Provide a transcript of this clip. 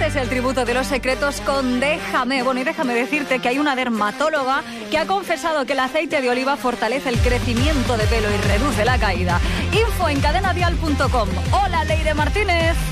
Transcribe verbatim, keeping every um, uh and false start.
Este es el tributo de Los Secretos con Déjame. Bueno, y déjame decirte que hay una dermatóloga que ha confesado que el aceite de oliva fortalece el crecimiento de pelo y reduce la caída. Info en cadena dial punto com. Hola, Leire Martínez.